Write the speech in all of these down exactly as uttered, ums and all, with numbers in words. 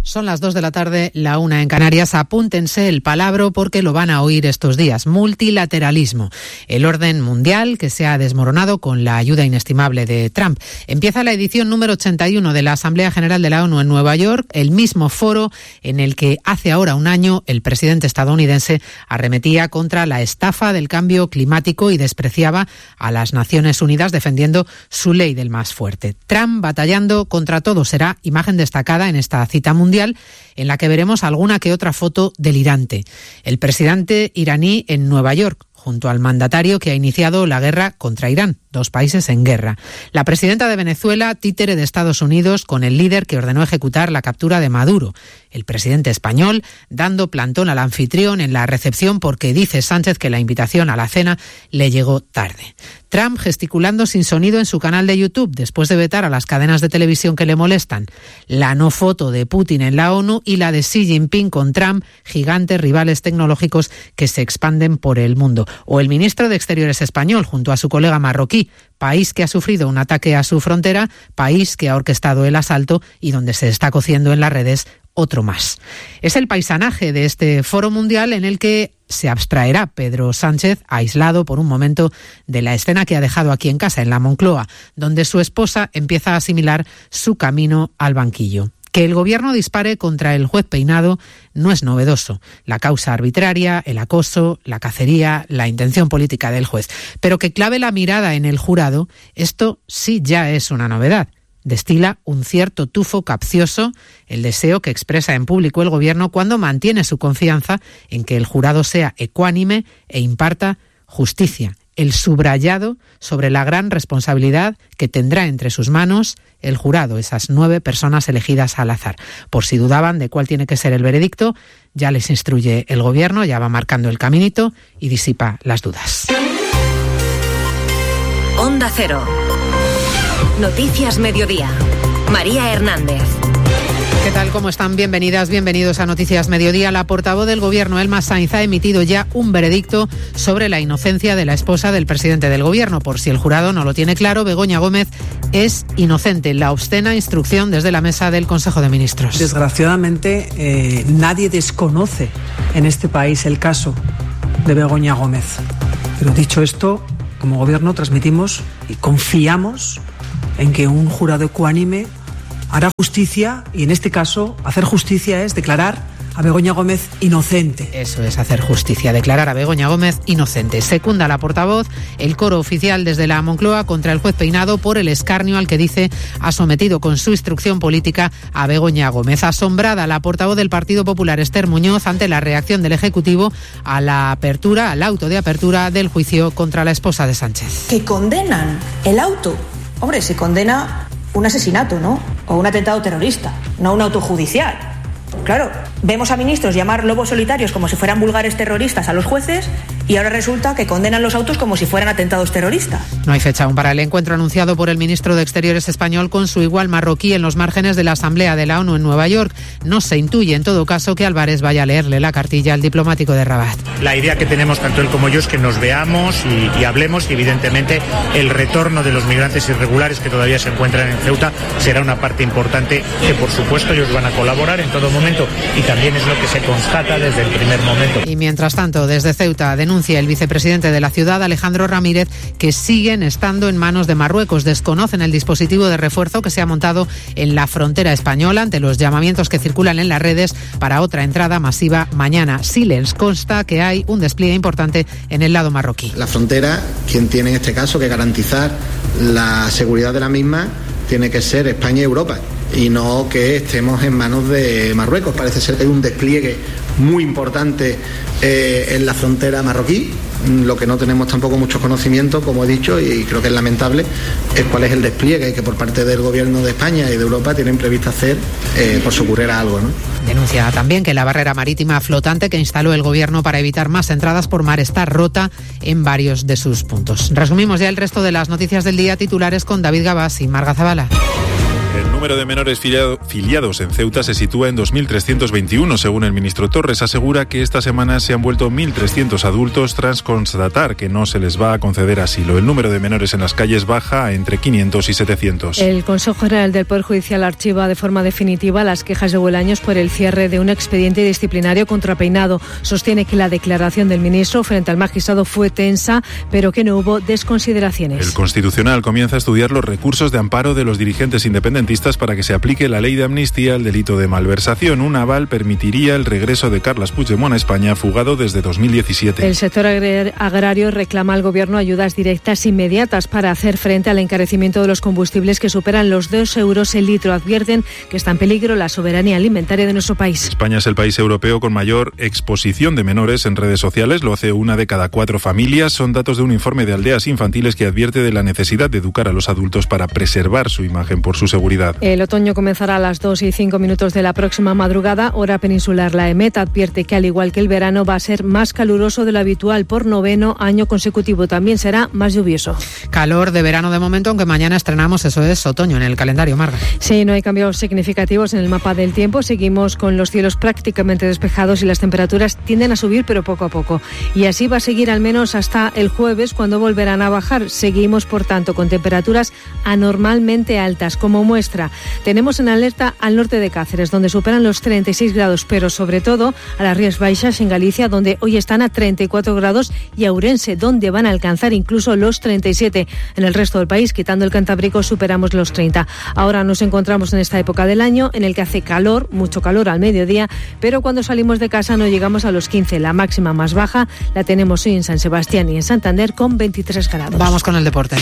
Son las dos de la tarde, la una en Canarias. Apúntense el palabro porque lo van a oír estos días. Multilateralismo. El orden mundial que se ha desmoronado con la ayuda inestimable de Trump. Empieza la edición número ochenta y uno de la Asamblea General de la ONU en Nueva York, el mismo foro en el que hace ahora un año el presidente estadounidense arremetía contra la estafa del cambio climático y despreciaba a las Naciones Unidas defendiendo su ley del más fuerte. Trump batallando contra todo será imagen destacada en esta cita mundial, en la que veremos alguna que otra foto delirante. El presidente iraní en Nueva York, junto al mandatario que ha iniciado la guerra contra Irán, dos países en guerra. La presidenta de Venezuela, títere de Estados Unidos, con el líder que ordenó ejecutar la captura de Maduro. El presidente español dando plantón al anfitrión en la recepción porque dice Sánchez que la invitación a la cena le llegó tarde. Trump gesticulando sin sonido en su canal de YouTube después de vetar a las cadenas de televisión que le molestan. La no foto de Putin en la ONU y la de Xi Jinping con Trump, gigantes rivales tecnológicos que se expanden por el mundo. O el ministro de Exteriores español junto a su colega marroquí, país que ha sufrido un ataque a su frontera, país que ha orquestado el asalto y donde se está cociendo en las redes otro más. Es el paisanaje de este foro mundial en el que se abstraerá Pedro Sánchez, aislado por un momento de la escena que ha dejado aquí en casa, en la Moncloa, donde su esposa empieza a asimilar su camino al banquillo. Que el gobierno dispare contra el juez Peinado no es novedoso. La causa arbitraria, el acoso, la cacería, la intención política del juez. Pero que clave la mirada en el jurado, esto sí ya es una novedad. Destila un cierto tufo capcioso el deseo que expresa en público el gobierno cuando mantiene su confianza en que el jurado sea ecuánime e imparta justicia. El subrayado sobre la gran responsabilidad que tendrá entre sus manos el jurado, esas nueve personas elegidas al azar. Por si dudaban de cuál tiene que ser el veredicto, ya les instruye el gobierno, ya va marcando el caminito y disipa las dudas. Onda Cero. Noticias Mediodía. María Hernández. ¿Qué tal? ¿Cómo están? Bienvenidas, bienvenidos a Noticias Mediodía. La portavoz del Gobierno, Elma Sainz, ha emitido ya un veredicto sobre la inocencia de la esposa del presidente del Gobierno. Por si el jurado no lo tiene claro, Begoña Gómez es inocente. La obscena instrucción desde la mesa del Consejo de Ministros. Desgraciadamente, eh, nadie desconoce en este país el caso de Begoña Gómez. Pero dicho esto, como Gobierno transmitimos y confiamos en que un jurado ecuánime hará justicia, y en este caso hacer justicia es declarar a Begoña Gómez inocente. Eso es hacer justicia, declarar a Begoña Gómez inocente. Secunda la portavoz el coro oficial desde la Moncloa contra el juez Peinado por el escarnio al que dice ha sometido con su instrucción política a Begoña Gómez. Asombrada la portavoz del Partido Popular, Esther Muñoz, ante la reacción del Ejecutivo a la apertura, al auto de apertura del juicio contra la esposa de Sánchez. Que condenan el auto. Hombre, se condena un asesinato, ¿no? O un atentado terrorista, no un auto judicial. Claro, vemos a ministros llamar lobos solitarios como si fueran vulgares terroristas a los jueces y ahora resulta que condenan los autos como si fueran atentados terroristas. No hay fecha aún para el encuentro anunciado por el ministro de Exteriores español con su igual marroquí en los márgenes de la Asamblea de la ONU en Nueva York. No se intuye, en todo caso, que Álvarez vaya a leerle la cartilla al diplomático de Rabat. La idea que tenemos tanto él como yo es que nos veamos y, y hablemos y evidentemente el retorno de los migrantes irregulares que todavía se encuentran en Ceuta será una parte importante que por supuesto ellos van a colaborar en todo momento y también es lo que se constata desde el primer momento. Y mientras tanto, desde Ceuta denuncia el vicepresidente de la ciudad, Alejandro Ramírez, que siguen estando en manos de Marruecos. Desconocen el dispositivo de refuerzo que se ha montado en la frontera española ante los llamamientos que circulan en las redes para otra entrada masiva mañana. Sí les consta que hay un despliegue importante en el lado marroquí. La frontera, quien tiene en este caso que garantizar la seguridad de la misma, tiene que ser España y Europa, y no que estemos en manos de Marruecos. Parece ser que hay un despliegue muy importante eh, en la frontera marroquí. Lo que no tenemos tampoco mucho conocimiento, como he dicho, y creo que es lamentable, es cuál es el despliegue que por parte del Gobierno de España y de Europa tienen previsto hacer eh, por si ocurriera algo, ¿no? Denuncia también que la barrera marítima flotante que instaló el Gobierno para evitar más entradas por mar está rota en varios de sus puntos. Resumimos ya el resto de las noticias del día, titulares con David Gabás y Marga Zavala. número de menores filiado, filiados en Ceuta se sitúa en dos mil trescientos veintiuno. Según el ministro Torres, asegura que esta semana se han vuelto mil trescientos adultos tras constatar que no se les va a conceder asilo. El número de menores en las calles baja a entre quinientos y setecientos. El Consejo General del Poder Judicial archiva de forma definitiva las quejas de Bolaños por el cierre de un expediente disciplinario contra Peinado. Sostiene que la declaración del ministro frente al magistrado fue tensa, pero que no hubo desconsideraciones. El Constitucional comienza a estudiar los recursos de amparo de los dirigentes independentistas para que se aplique la ley de amnistía al delito de malversación. Un aval permitiría el regreso de Carles Puigdemont a España, fugado desde dos mil diecisiete. El sector agrario reclama al Gobierno ayudas directas inmediatas para hacer frente al encarecimiento de los combustibles que superan los dos euros el litro. Advierten que está en peligro la soberanía alimentaria de nuestro país. España es el país europeo con mayor exposición de menores en redes sociales. Lo hace una de cada cuatro familias. Son datos de un informe de Aldeas Infantiles que advierte de la necesidad de educar a los adultos para preservar su imagen por su seguridad. El otoño comenzará a las dos y cinco minutos de la próxima madrugada, hora peninsular. La EMET advierte que, al igual que el verano, va a ser más caluroso de lo habitual por noveno año consecutivo. También será más lluvioso. Calor de verano de momento, aunque mañana estrenamos, eso es, otoño en el calendario, Marga. Sí, no hay cambios significativos en el mapa del tiempo. Seguimos con los cielos prácticamente despejados y las temperaturas tienden a subir, pero poco a poco. Y así va a seguir al menos hasta el jueves, cuando volverán a bajar. Seguimos, por tanto, con temperaturas anormalmente altas. Como muestra, tenemos en alerta al norte de Cáceres, donde superan los treinta y seis grados, pero sobre todo a las Rías Baixas en Galicia, donde hoy están a treinta y cuatro grados, y a Ourense, donde van a alcanzar incluso los treinta y siete. En el resto del país, quitando el Cantábrico, superamos los treinta. Ahora nos encontramos en esta época del año en el que hace calor, mucho calor al mediodía, pero cuando salimos de casa no llegamos a los quince. La máxima más baja la tenemos hoy en San Sebastián y en Santander con veintitrés grados. Vamos con el deporte.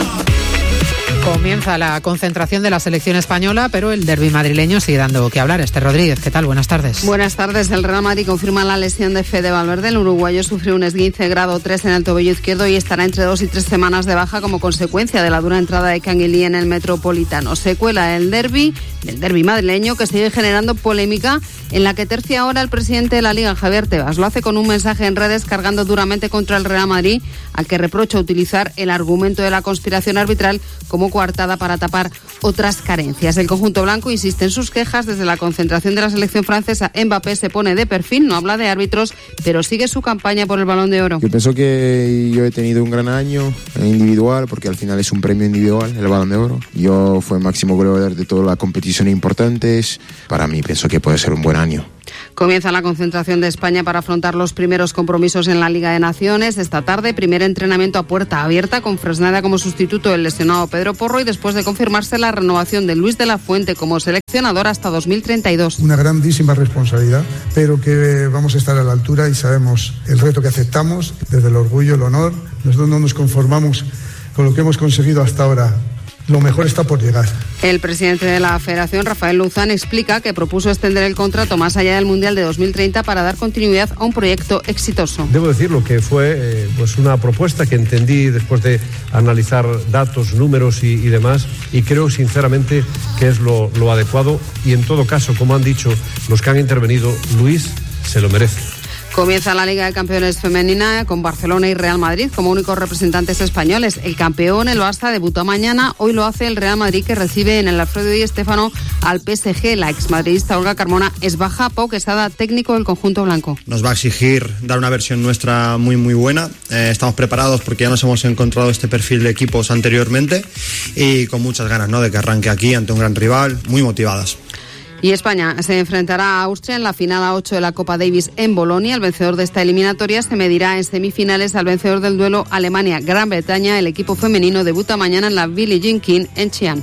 Comienza la concentración de la selección española, pero el derbi madrileño sigue dando que hablar. Esther Rodríguez, ¿qué tal? Buenas tardes. Buenas tardes. El Real Madrid confirma la lesión de Fede Valverde. El uruguayo sufrió un esguince grado tres en el tobillo izquierdo y estará entre dos y tres semanas de baja como consecuencia de la dura entrada de Canguilí en el Metropolitano. Secuela el derbi, del derbi madrileño, que sigue generando polémica, en la que tercia ahora el presidente de la Liga, Javier Tebas. Lo hace con un mensaje en redes cargando duramente contra el Real Madrid, al que reprocha utilizar el argumento de la conspiración arbitral como coartada para tapar otras carencias. El conjunto blanco insiste en sus quejas. Desde la concentración de la selección francesa, Mbappé se pone de perfil, no habla de árbitros, pero sigue su campaña por el Balón de Oro. Yo pienso que yo he tenido un gran año individual, porque al final es un premio individual, el Balón de Oro. Yo fui el máximo goleador de todas las competiciones importantes. Para mí pienso que puede ser un buen año. Comienza la concentración de España para afrontar los primeros compromisos en la Liga de Naciones. Esta tarde, primer entrenamiento a puerta abierta con Fresneda como sustituto del lesionado Pedro Porro, y después de confirmarse la renovación de Luis de la Fuente como seleccionador hasta dos mil treinta y dos. Una grandísima responsabilidad, pero que vamos a estar a la altura y sabemos el reto que aceptamos, desde el orgullo, el honor. Nosotros no nos conformamos con lo que hemos conseguido hasta ahora. Lo mejor está por llegar. El presidente de la Federación, Rafael Luzán, explica que propuso extender el contrato más allá del Mundial de dos mil treinta para dar continuidad a un proyecto exitoso. Debo decirlo que fue eh, pues una propuesta que entendí después de analizar datos, números y, y demás, y creo sinceramente que es lo, lo adecuado, y en todo caso, como han dicho los que han intervenido, Luis se lo merece. Comienza la Liga de Campeones femenina con Barcelona y Real Madrid como únicos representantes españoles. El campeón, el Barça, debutó mañana. Hoy lo hace el Real Madrid, que recibe en el Alfredo Di Stéfano al P S G. La exmadridista Olga Carmona es baja. Pau Quesada, técnico del conjunto blanco. Nos va a exigir dar una versión nuestra muy muy buena. Eh, estamos preparados porque ya nos hemos encontrado este perfil de equipos anteriormente, y con muchas ganas, ¿no?, de que arranque aquí ante un gran rival, muy motivadas. Y España se enfrentará a Austria en la final a ocho de la Copa Davis en Bolonia. El vencedor de esta eliminatoria se medirá en semifinales al vencedor del duelo Alemania-Gran Bretaña. El equipo femenino debuta mañana en la Billie Jean King en Xi'an.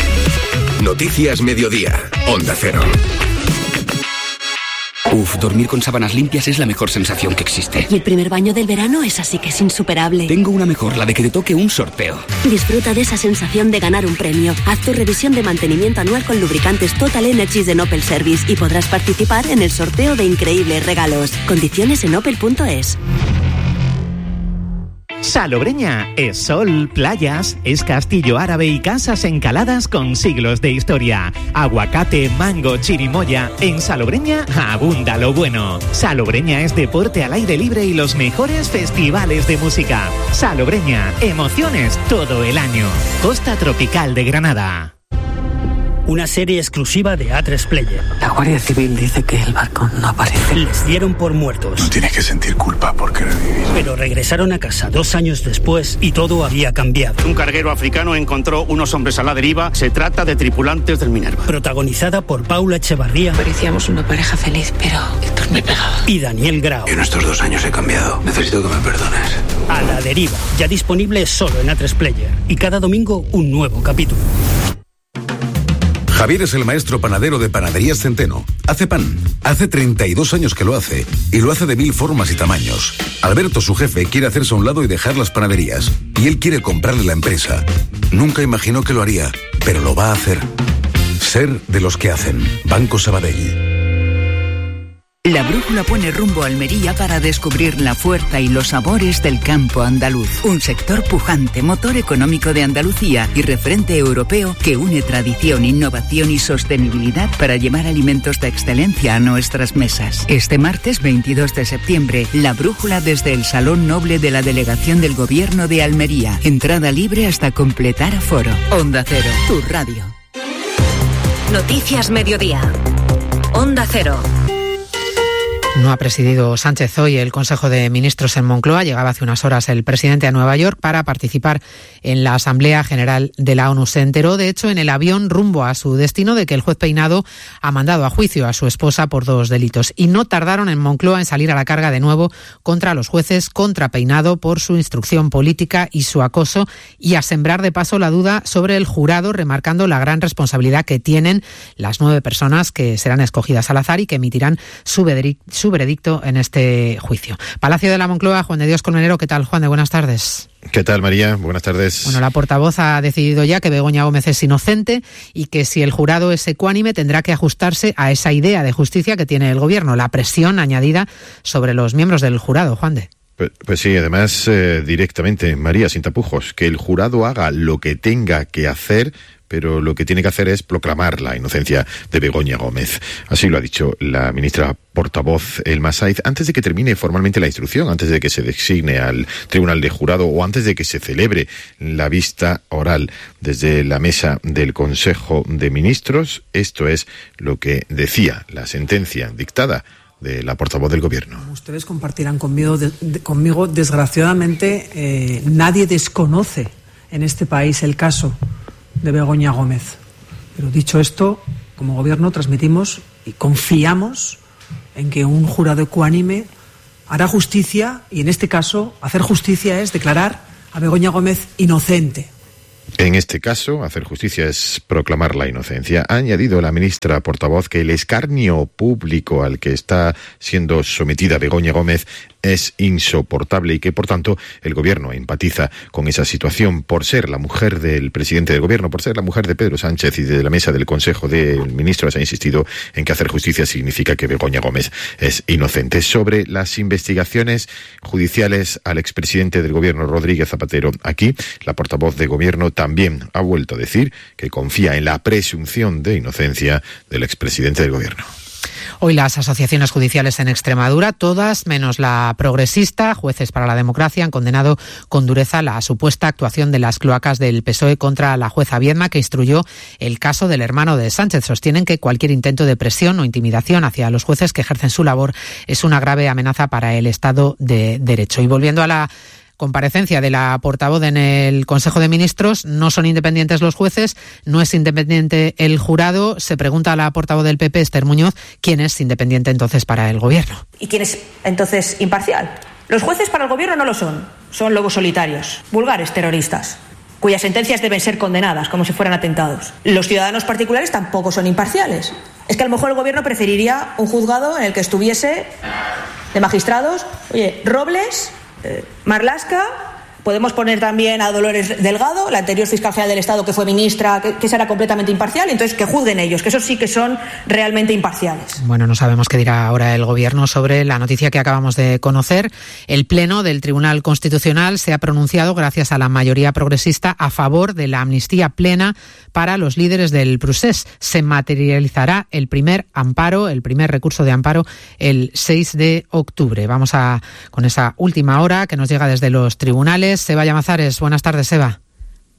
Noticias Mediodía, Onda Cero. Uf, dormir con sábanas limpias es la mejor sensación que existe. Y el primer baño del verano es así que es insuperable. Tengo una mejor, la de que te toque un sorteo. Disfruta de esa sensación de ganar un premio. Haz tu revisión de mantenimiento anual con lubricantes Total Energies de Opel Service y podrás participar en el sorteo de increíbles regalos. Condiciones en opel punto es. Salobreña es sol, playas, es castillo árabe y casas encaladas con siglos de historia. Aguacate, mango, chirimoya. En Salobreña abunda lo bueno. Salobreña es deporte al aire libre y los mejores festivales de música. Salobreña, emociones todo el año. Costa Tropical de Granada. una serie exclusiva de A tres Player. La Guardia Civil dice que el barco no aparece. Les dieron por muertos. No tienes que sentir culpa por querer vivir. Pero regresaron a casa dos años después y todo había cambiado. Un carguero africano encontró unos hombres a la deriva. Se trata de tripulantes del Minerva. Protagonizada por Paula Echevarría. Parecíamos una pareja feliz, pero Héctor me pegaba. Y Daniel Grau. En estos dos años he cambiado. Necesito que me perdones. A la deriva. Ya disponible solo en A tres Player. Y cada domingo un nuevo capítulo. Javier es el maestro panadero de Panaderías Centeno. Hace pan. Hace treinta y dos años que lo hace. Y lo hace de mil formas y tamaños. Alberto, su jefe, quiere hacerse a un lado y dejar las panaderías. Y él quiere comprarle la empresa. Nunca imaginó que lo haría, pero lo va a hacer. Ser de los que hacen. Banco Sabadell. La brújula pone rumbo a Almería para descubrir la fuerza y los sabores del campo andaluz. Un sector pujante, motor económico de Andalucía y referente europeo que une tradición, innovación y sostenibilidad para llevar alimentos de excelencia a nuestras mesas. Este martes veintidós de septiembre, la brújula desde el Salón Noble de la Delegación del Gobierno de Almería. Entrada libre hasta completar aforo. Onda Cero, tu radio. Noticias Mediodía. Onda Cero. No ha presidido Sánchez hoy el Consejo de Ministros en Moncloa. Llegaba hace unas horas el presidente a Nueva York para participar en la Asamblea General de la ONU. Se enteró, de hecho, en el avión rumbo a su destino de que el juez Peinado ha mandado a juicio a su esposa por dos delitos. Y no tardaron en Moncloa en salir a la carga de nuevo contra los jueces, contra Peinado por su instrucción política y su acoso, y a sembrar de paso la duda sobre el jurado, remarcando la gran responsabilidad que tienen las nueve personas que serán escogidas al azar y que emitirán su veredicto su veredicto en este juicio. Palacio de la Moncloa, Juan de Dios Colmenero, ¿qué tal, Juan de? Buenas tardes. ¿Qué tal, María? Buenas tardes. Bueno, la portavoz ha decidido ya que Begoña Gómez es inocente y que si el jurado es ecuánime tendrá que ajustarse a esa idea de justicia que tiene el Gobierno, la presión añadida sobre los miembros del jurado, Juan de. Pues, pues sí, además, eh, directamente, María, sin tapujos, que el jurado haga lo que tenga que hacer, pero lo que tiene que hacer es proclamar la inocencia de Begoña Gómez. Así lo ha dicho la ministra portavoz Elma Saiz antes de que termine formalmente la instrucción, antes de que se designe al Tribunal de Jurado o antes de que se celebre la vista oral desde la mesa del Consejo de Ministros. Esto es lo que decía la sentencia dictada de la portavoz del Gobierno. Ustedes compartirán conmigo, de, de, conmigo desgraciadamente, eh, nadie desconoce en este país el caso de Begoña Gómez. Pero dicho esto, como Gobierno transmitimos y confiamos en que un jurado ecuánime hará justicia, y en este caso hacer justicia es declarar a Begoña Gómez inocente. En este caso, hacer justicia es proclamar la inocencia. Ha añadido la ministra portavoz que el escarnio público al que está siendo sometida Begoña Gómez es insoportable y que, por tanto, el Gobierno empatiza con esa situación por ser la mujer del presidente del Gobierno, por ser la mujer de Pedro Sánchez y de la mesa del Consejo de Ministros. Ha insistido en que hacer justicia significa que Begoña Gómez es inocente. Sobre las investigaciones judiciales al expresidente del Gobierno, Rodríguez Zapatero, aquí la portavoz de Gobierno también ha vuelto a decir que confía en la presunción de inocencia del expresidente del Gobierno. Hoy las asociaciones judiciales en Extremadura, todas menos la progresista, Jueces para la Democracia, han condenado con dureza la supuesta actuación de las cloacas del P S O E contra la jueza Viedma, que instruyó el caso del hermano de Sánchez. Sostienen que cualquier intento de presión o intimidación hacia los jueces que ejercen su labor es una grave amenaza para el Estado de Derecho. Y volviendo a la comparecencia de la portavoz en el Consejo de Ministros, no son independientes los jueces, no es independiente el jurado. Se pregunta a la portavoz del P P, Esther Muñoz, ¿quién es independiente entonces para el Gobierno? ¿Y quién es entonces imparcial? Los jueces para el Gobierno no lo son, son lobos solitarios, vulgares terroristas, cuyas sentencias deben ser condenadas como si fueran atentados. Los ciudadanos particulares tampoco son imparciales. Es que a lo mejor el Gobierno preferiría un juzgado en el que estuviese de magistrados, oye, Robles, Eh, Marlaska, podemos poner también a Dolores Delgado, la anterior fiscal general del Estado que fue ministra, que, que será completamente imparcial, entonces que juzguen ellos, que esos sí que son realmente imparciales. Bueno, no sabemos qué dirá ahora el Gobierno sobre la noticia que acabamos de conocer. El Pleno del Tribunal Constitucional se ha pronunciado, gracias a la mayoría progresista, a favor de la amnistía plena para los líderes del Procés. Se materializará el primer amparo, el primer recurso de amparo, el seis de octubre. Vamos a con esa última hora que nos llega desde los tribunales. Seba Llamazares, buenas tardes, Seba.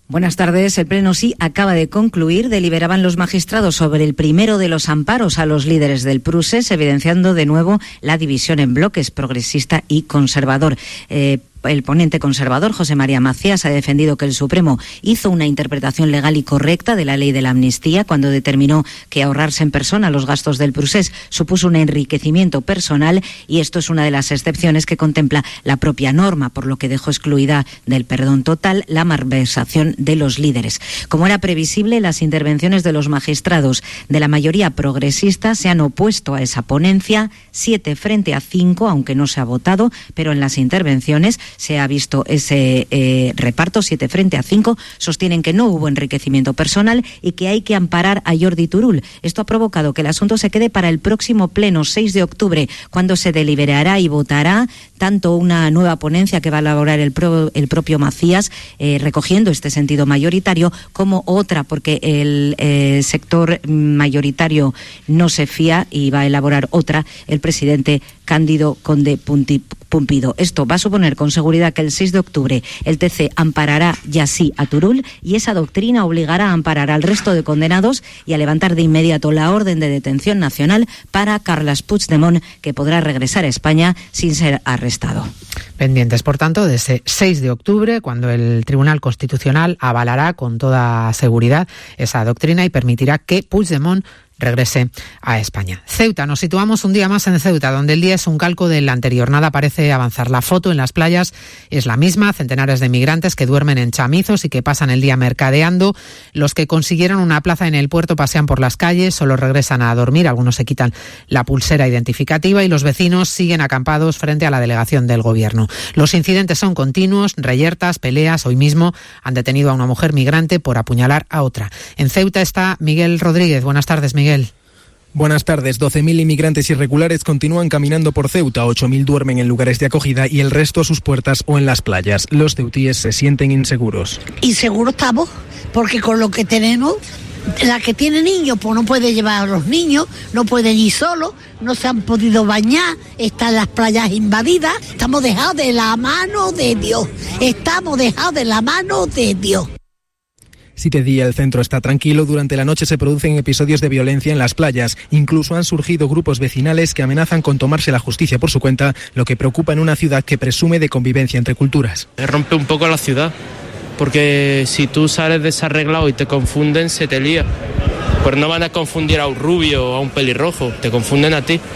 Buenas tardes. El Pleno sí acaba de concluir. Deliberaban los magistrados sobre el primero de los amparos a los líderes del Prusés, evidenciando de nuevo la división en bloques progresista y conservador. Eh, El ponente conservador, José María Macías, ha defendido que el Supremo hizo una interpretación legal y correcta de la ley de la amnistía cuando determinó que ahorrarse en persona los gastos del Prusés supuso un enriquecimiento personal, y esto es una de las excepciones que contempla la propia norma, por lo que dejó excluida del perdón total la malversación de los líderes. Como era previsible, las intervenciones de los magistrados de la mayoría progresista se han opuesto a esa ponencia, siete frente a cinco, aunque no se ha votado, pero en las intervenciones se ha visto ese eh, reparto, siete frente a cinco, sostienen que no hubo enriquecimiento personal y que hay que amparar a Jordi Turull. Esto ha provocado que el asunto se quede para el próximo pleno, seis de octubre, cuando se deliberará y votará tanto una nueva ponencia que va a elaborar el, pro, el propio Macías, eh, recogiendo este sentido mayoritario, como otra, porque el eh, sector mayoritario no se fía, y va a elaborar otra el presidente Cándido Conde Pumpido. Esto va a suponer con seguridad que el seis de octubre el T C amparará ya sí a Turull, y esa doctrina obligará a amparar al resto de condenados y a levantar de inmediato la orden de detención nacional para Carles Puigdemont, que podrá regresar a España sin ser arrestado. Pendientes, por tanto, de ese seis de octubre, cuando el Tribunal Constitucional avalará con toda seguridad esa doctrina y permitirá que Puigdemont regrese a España. Ceuta, nos situamos un día más en Ceuta, donde el día es un calco del anterior. Nada parece avanzar. La foto en las playas es la misma, centenares de migrantes que duermen en chamizos y que pasan el día mercadeando. Los que consiguieron una plaza en el puerto pasean por las calles, solo regresan a dormir, algunos se quitan la pulsera identificativa, y los vecinos siguen acampados frente a la delegación del gobierno. Los incidentes son continuos, reyertas, peleas. Hoy mismo han detenido a una mujer migrante por apuñalar a otra. En Ceuta está Miguel Rodríguez. Buenas tardes, Miguel. Miguel. Buenas tardes. doce mil inmigrantes irregulares continúan caminando por Ceuta, ocho mil duermen en lugares de acogida y el resto a sus puertas o en las playas. Los ceutíes se sienten inseguros. Inseguros estamos, porque con lo que tenemos, la que tiene niños, pues no puede llevar a los niños, no pueden ir solos, no se han podido bañar, están las playas invadidas. Estamos dejados de la mano de Dios. Estamos dejados de la mano de Dios. Si de día el centro está tranquilo, durante la noche se producen episodios de violencia en las playas. Incluso han surgido grupos vecinales que amenazan con tomarse la justicia por su cuenta, lo que preocupa en una ciudad que presume de convivencia entre culturas. Rompe un poco la ciudad, porque si tú sales desarreglado y te confunden, se te lía. Pues no van a confundir a un rubio o a un pelirrojo, te confunden a ti.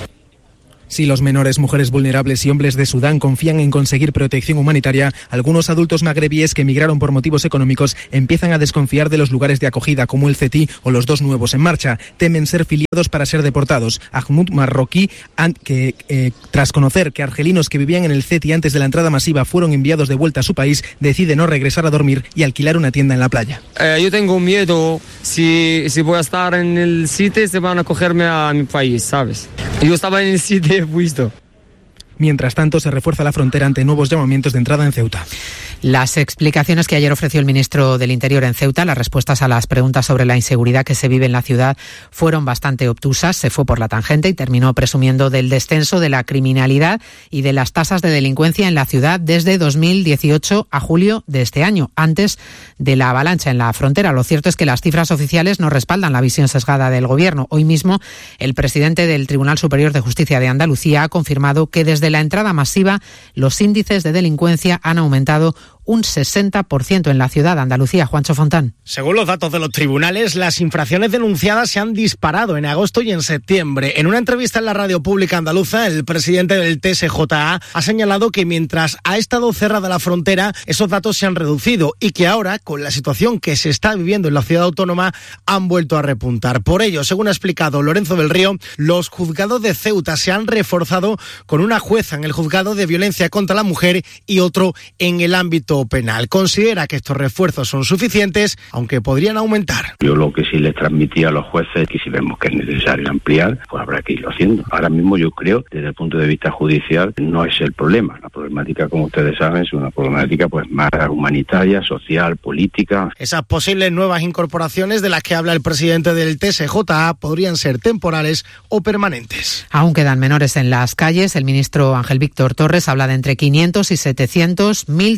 Si los menores, mujeres vulnerables y hombres de Sudán confían en conseguir protección humanitaria, algunos adultos magrebíes que emigraron por motivos económicos empiezan a desconfiar de los lugares de acogida como el CETI o los dos nuevos en marcha. Temen ser filiados para ser deportados. Ahmoud Marroquí, que eh, tras conocer que argelinos que vivían en el CETI antes de la entrada masiva fueron enviados de vuelta a su país, decide no regresar a dormir y alquilar una tienda en la playa. Eh, yo tengo miedo, si, si voy a estar en el sitio, se van a cogerme a mi país, ¿sabes? Yo estaba en el sitio. Visto. Mientras tanto, se refuerza la frontera ante nuevos llamamientos de entrada en Ceuta. Las explicaciones que ayer ofreció el ministro del Interior en Ceuta, las respuestas a las preguntas sobre la inseguridad que se vive en la ciudad, fueron bastante obtusas. Se fue por la tangente y terminó presumiendo del descenso de la criminalidad y de las tasas de delincuencia en la ciudad desde dos mil dieciocho a julio de este año, antes de la avalancha en la frontera. Lo cierto es que las cifras oficiales no respaldan la visión sesgada del Gobierno. Hoy mismo, el presidente del Tribunal Superior de Justicia de Andalucía ha confirmado que desde la entrada masiva los índices de delincuencia han aumentado un sesenta por ciento en la ciudad de Andalucía. Juancho Fontán. Según los datos de los tribunales, las infracciones denunciadas se han disparado en agosto y en septiembre. En una entrevista en la radio pública andaluza, el presidente del T S J A ha señalado que mientras ha estado cerrada la frontera, esos datos se han reducido y que ahora, con la situación que se está viviendo en la ciudad autónoma, han vuelto a repuntar. Por ello, según ha explicado Lorenzo del Río, los juzgados de Ceuta se han reforzado con una jueza en el juzgado de violencia contra la mujer y otro en el ámbito penal. Considera que estos refuerzos son suficientes, aunque podrían aumentar. Yo lo que sí les transmití a los jueces, que si vemos que es necesario ampliar, pues habrá que irlo haciendo. Ahora mismo yo creo, desde el punto de vista judicial, no es el problema. La problemática, como ustedes saben, es una problemática pues más humanitaria, social, política. Esas posibles nuevas incorporaciones de las que habla el presidente del T S J A podrían ser temporales o permanentes. Aún quedan menores en las calles. El ministro Ángel Víctor Torres habla de entre quinientos y setecientos, mil trescientas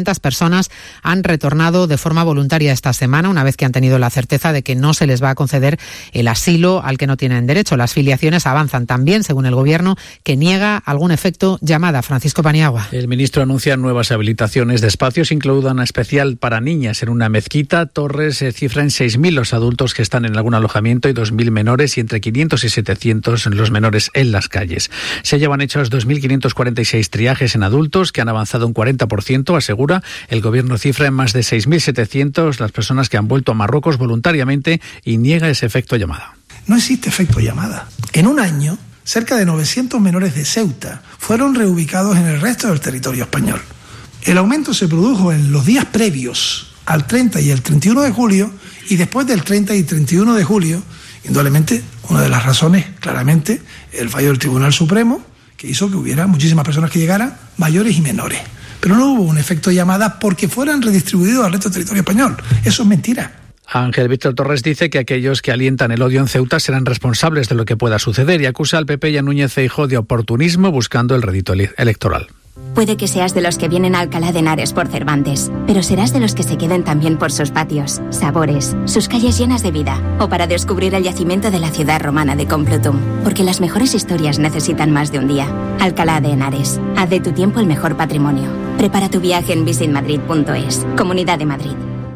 ochocientas personas han retornado de forma voluntaria esta semana, una vez que han tenido la certeza de que no se les va a conceder el asilo al que no tienen derecho. Las filiaciones avanzan también, según el Gobierno, que niega algún efecto llamada. Francisco Paniagua. El ministro anuncia nuevas habilitaciones de espacios, incluida una especial para niñas en una mezquita. Torres se cifra en seis mil los adultos que están en algún alojamiento y dos mil menores, y entre quinientos y setecientos los menores en las calles. Se llevan hechos dos mil quinientos cuarenta y seis triajes en adultos, que han avanzado un cuarenta por ciento, asegura. El Gobierno cifra en más de seis mil setecientos las personas que han vuelto a Marruecos voluntariamente y niega ese efecto llamada. No existe efecto llamada. En un año, cerca de novecientos menores de Ceuta fueron reubicados en el resto del territorio español. El aumento se produjo en los días previos al treinta y el treinta y uno de julio, y después del treinta y treinta y uno de julio, indudablemente, una de las razones, claramente, el fallo del Tribunal Supremo, que hizo que hubiera muchísimas personas que llegaran, mayores y menores. Pero no hubo un efecto llamada porque fueran redistribuidos al resto del territorio español. Eso es mentira. Ángel Víctor Torres dice que aquellos que alientan el odio en Ceuta serán responsables de lo que pueda suceder y acusa al P P y a Núñez Feijóo de oportunismo buscando el rédito electoral. Puede que seas de los que vienen a Alcalá de Henares por Cervantes, pero serás de los que se queden también por sus patios, sabores, sus calles llenas de vida, o para descubrir el yacimiento de la ciudad romana de Complutum, porque las mejores historias necesitan más de un día. Alcalá de Henares, haz de tu tiempo el mejor patrimonio. Prepara tu viaje en visit madrid punto es. Comunidad de Madrid.